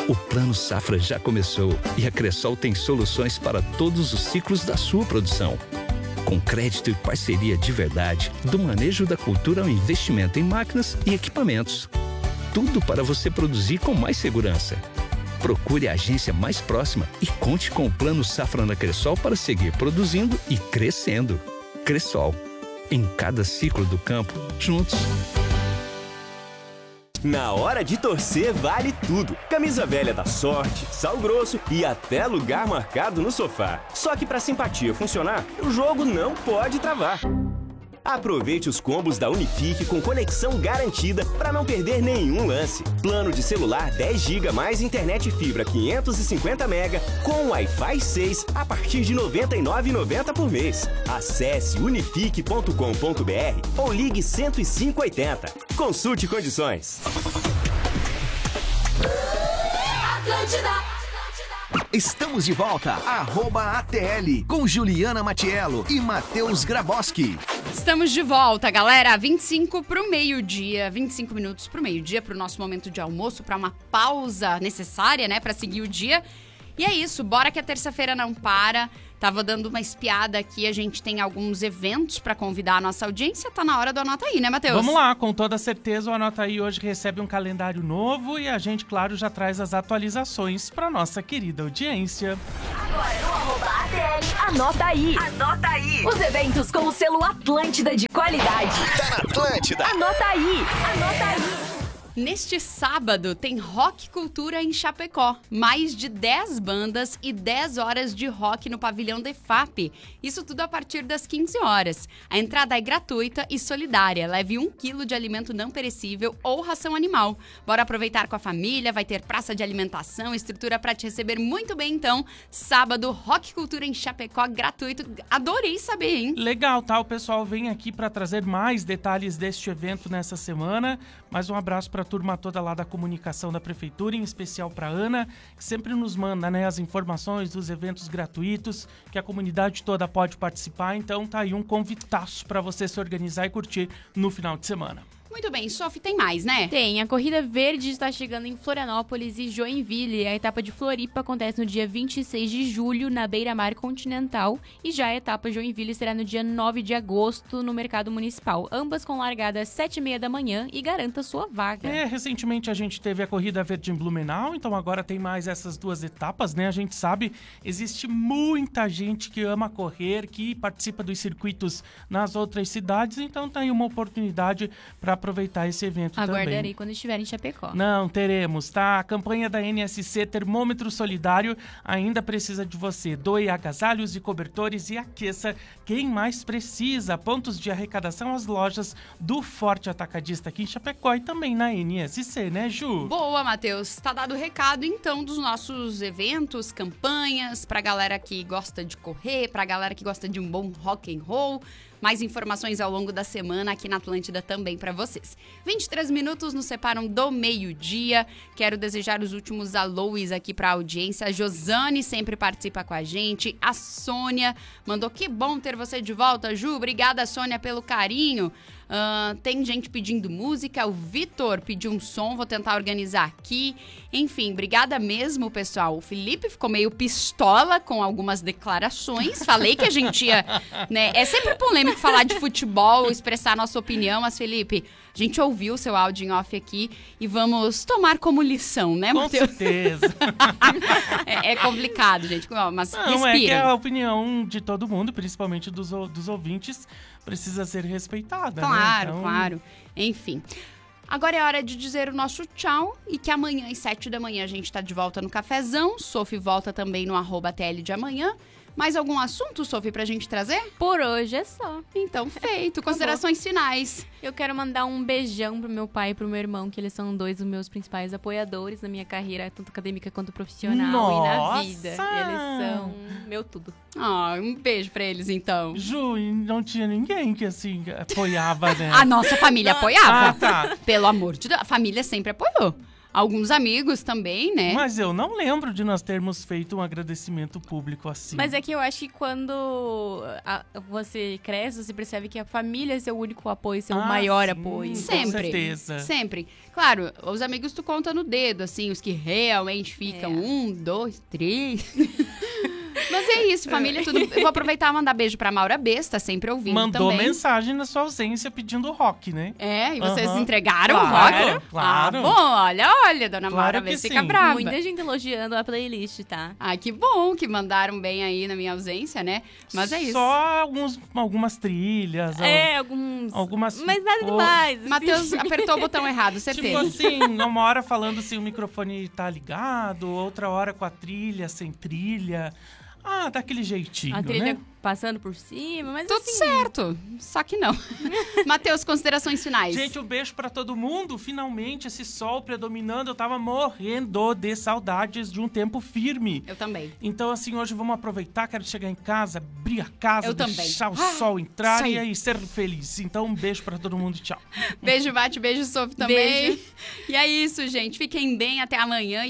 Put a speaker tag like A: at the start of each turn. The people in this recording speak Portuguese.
A: O Plano Safra já começou e a Cressol tem soluções para todos os ciclos da sua produção. Com crédito e parceria de verdade, do manejo da cultura ao investimento em máquinas e equipamentos. Tudo para você produzir com mais segurança. Procure a agência mais próxima e conte com o Plano Safra na Cressol para seguir produzindo e crescendo. Cressol. Em cada ciclo do campo, juntos.
B: Na hora de torcer, vale tudo. Camisa velha da sorte, sal grosso e até lugar marcado no sofá. Só que para simpatia funcionar, o jogo não pode travar. Aproveite os combos da Unifique com conexão garantida para não perder nenhum lance. Plano de celular 10 GB mais internet fibra 550 MB com Wi-Fi 6 a partir de R$ 99,90 por mês. Acesse unifique.com.br ou ligue 10580. Consulte condições.
C: Atlântida.
D: Estamos de volta, @ATL, com Juliana Matiello e Matheus Graboski.
E: Estamos de volta, galera. 25 pro meio-dia, 25 minutos pro meio-dia, pro nosso momento de almoço, para uma pausa necessária, né, para seguir o dia. E é isso, bora que a terça-feira não para. Tava dando uma espiada aqui, a gente tem alguns eventos para convidar a nossa audiência. Tá na hora do Anota Aí, né, Matheus?
F: Vamos lá, com toda certeza o Anota Aí hoje recebe um calendário novo e a gente, claro, já traz as atualizações para nossa querida audiência.
C: Agora no @ATL, Anota Aí. Anota Aí. Os eventos com o selo Atlântida de qualidade.
D: Tá na Atlântida.
C: Anota aí. Anota aí.
E: Neste sábado tem Rock Cultura em Chapecó. Mais de 10 bandas e 10 horas de rock no pavilhão DEFAP. Isso tudo a partir das 15 horas. A entrada é gratuita e solidária. Leve 1 quilo de alimento não perecível ou ração animal. Bora aproveitar com a família, vai ter praça de alimentação, estrutura para te receber muito bem então. Sábado, Rock Cultura em Chapecó, gratuito. Adorei saber, hein?
F: Legal, tá? O pessoal vem aqui para trazer mais detalhes deste evento nessa semana. Mais um abraço para a turma toda lá da comunicação da prefeitura, em especial para Ana, que sempre nos manda, né, as informações dos eventos gratuitos, que a comunidade toda pode participar. Então tá aí um convitaço para você se organizar e curtir no final de semana.
E: Muito bem, Sophie, tem mais, né?
G: Tem. A Corrida Verde está chegando em Florianópolis e Joinville. A etapa de Floripa acontece no dia 26 de julho, na Beira-Mar Continental. E já a etapa Joinville será no dia 9 de agosto, no Mercado Municipal. Ambas com largada às 7h30 da manhã e garanta sua vaga.
F: Recentemente a gente teve a Corrida Verde em Blumenau, então agora tem mais essas duas etapas, né? A gente sabe, existe muita gente que ama correr, que participa dos circuitos nas outras cidades, então tá aí uma oportunidade para aproveitar esse evento também.
G: Aguardarei quando estiver em Chapecó.
F: Não, teremos, tá? A campanha da NSC Termômetro Solidário ainda precisa de você. Doe agasalhos e cobertores e aqueça quem mais precisa. Pontos de arrecadação às lojas do Forte Atacadista aqui em Chapecó e também na NSC, né, Ju?
E: Boa, Matheus. Tá dado o recado, então, dos nossos eventos, campanhas, pra galera que gosta de correr, pra galera que gosta de um bom rock and roll. Mais informações ao longo da semana aqui na Atlântida também para vocês. 23 minutos nos separam do meio-dia. Quero desejar os últimos alôs aqui para a audiência. A Josane sempre participa com a gente. A Sônia mandou: que bom ter você de volta, Ju. Obrigada, Sônia, pelo carinho. Tem gente pedindo música. O Vitor pediu um som, vou tentar organizar aqui. Enfim, obrigada mesmo, pessoal. O Felipe ficou meio pistola com algumas declarações. Falei que a gente ia, né? É sempre polêmico falar de futebol, expressar nossa opinião, mas, Felipe, a gente ouviu o seu áudio em off aqui e vamos tomar como lição, né, Matheus?
F: Com certeza.
E: É complicado, gente, mas
F: não,
E: respira.
F: É que a opinião de todo mundo, principalmente dos ouvintes, precisa ser respeitada,
E: claro,
F: né? Então...
E: Claro. Enfim. Agora é hora de dizer o nosso tchau e que amanhã às 7 da manhã a gente tá de volta no Cafezão. Sophie volta também no @TL de amanhã. Mais algum assunto, Sophie, pra gente trazer?
G: Por hoje é só.
E: Então, feito. Considerações finais.
G: Eu quero mandar um beijão pro meu pai e pro meu irmão, que eles são dois dos meus principais apoiadores na minha carreira, tanto acadêmica quanto profissional.
F: Nossa!
G: E na vida. Eles são meu tudo.
E: Um beijo pra eles, então.
F: Ju, não tinha ninguém que, assim, apoiava, né?
E: A nossa família apoiava.
F: Tá.
E: Pelo amor de Deus, a família sempre apoiou. alguns amigos também, né?
F: Mas eu não lembro de nós termos feito um agradecimento público assim.
G: Mas é que eu acho que quando você cresce, você percebe que a família é seu único apoio, seu maior apoio.
E: Sempre.
F: Com certeza.
E: Sempre. Claro, os amigos tu conta no dedo, assim, os que realmente ficam 1, 2, 3. Mas é isso, família, tudo. Eu vou aproveitar e mandar beijo pra Maura Besta, sempre ouvindo
F: Mandou
E: também.
F: mensagem na sua ausência pedindo rock, né?
E: É, e vocês
F: Aham.
E: entregaram
F: Claro,
E: o rock?
F: claro.
E: Ah, bom, olha, dona
F: Claro
E: Maura
F: que
E: Besta fica
F: sim.
E: brava.
G: Muita gente elogiando a playlist, tá?
E: Ah, que bom que mandaram bem aí na minha ausência, né? Mas é isso.
F: Só algumas trilhas. Algumas
G: Mas nada demais. assim.
E: Matheus apertou o botão errado,
F: Tipo
E: certeza.
F: assim, uma hora falando se o microfone tá ligado, outra hora com a trilha, sem trilha. Ah, daquele jeitinho,
G: A trilha
F: né?
G: passando por cima, mas
E: Tudo
G: assim...
E: certo, só que não. Matheus, considerações finais.
F: Gente, um beijo pra todo mundo. Finalmente, esse sol predominando. Eu tava morrendo de saudades de um tempo firme.
E: Eu também.
F: Então, assim, hoje vamos aproveitar. Quero chegar em casa, abrir a casa,
E: Eu também.
F: deixar o sol entrar
E: isso aí.
F: e aí ser feliz. Então, um beijo pra todo mundo. Tchau.
E: Beijo, Bate, beijo, Sophie também.
G: Beijo.
E: E é isso, gente. Fiquem bem até amanhã e